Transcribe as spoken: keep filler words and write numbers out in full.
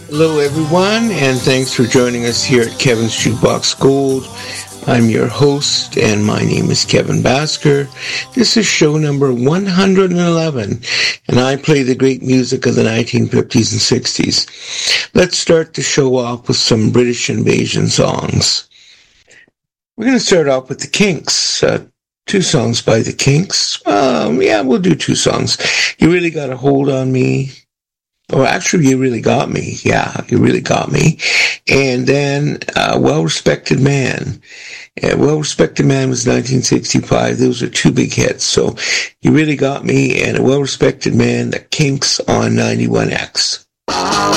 Hello, everyone, and thanks for joining us here at Kevin's Jukebox Gold. I'm your host, and my name is Kevin Basker. This is show number one hundred eleven, and I play the great music of the nineteen fifties and sixties. Let's start the show off with some British invasion songs. We're going to start off with the Kinks. Uh, two songs by the Kinks. Um, yeah, we'll do two songs. You Really Got a Hold on Me. Oh, actually, You Really Got Me. Yeah, You Really Got Me. And then uh, Well-Respected Man. Uh, Well-Respected Man was nineteen sixty-five. Those are two big hits. So You Really Got Me and A Well-Respected Man, the Kinks on ninety-one X.